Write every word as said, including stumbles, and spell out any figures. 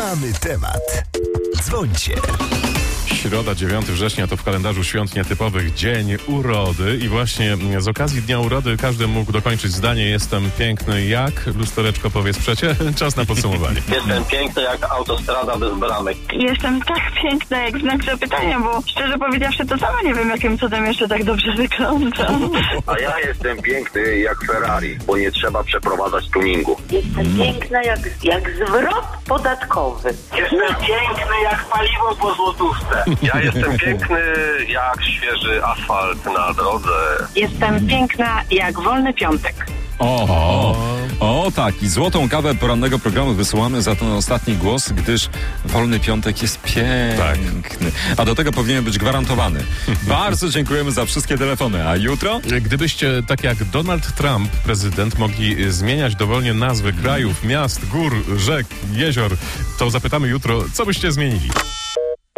Mamy temat. Dzwońcie. Środa, dziewiątego września to w kalendarzu świąt nietypowych dzień urody i właśnie z okazji Dnia Urody każdy mógł dokończyć zdanie: jestem piękny jak, lustereczko powiedz przecie. Czas na podsumowanie. Jestem piękny jak autostrada bez bramek. Jestem tak piękna jak znak zapytania, bo szczerze powiedziawszy to sama nie wiem, jakim cudem jeszcze tak dobrze wyglądam. A ja jestem piękny jak Ferrari, bo nie trzeba przeprowadzać tuningu. Jestem piękna jak, jak zwrot podatkowy. Jestem piękny jak paliwo po złotówce. Ja jestem piękny jak świeży asfalt na drodze. Jestem piękna jak wolny piątek. O, o tak, i złotą kawę porannego programu wysyłamy za ten ostatni głos, gdyż wolny piątek jest piękny. A do tego powinien być gwarantowany. Bardzo dziękujemy za wszystkie telefony. A jutro? Gdybyście, tak jak Donald Trump, prezydent, mogli zmieniać dowolnie nazwy krajów, miast, gór, rzek, jezior, to zapytamy jutro, co byście zmienili.